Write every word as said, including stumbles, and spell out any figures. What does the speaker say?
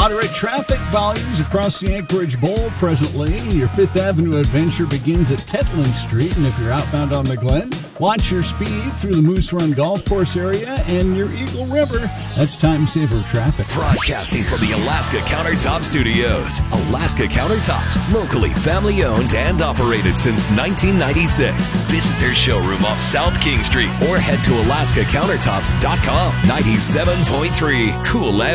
Moderate traffic volumes across the Anchorage Bowl presently. Your Fifth Avenue adventure begins at Tetland Street, and if you're outbound on the Glen, watch your speed through the Moose Run Golf Course area and your Eagle River. That's time-saver traffic. Broadcasting from the Alaska Countertop Studios. Alaska Countertops, locally family-owned and operated since nineteen ninety-six. Visit their showroom off South King Street or head to alaska countertops dot com. ninety-seven point three Cool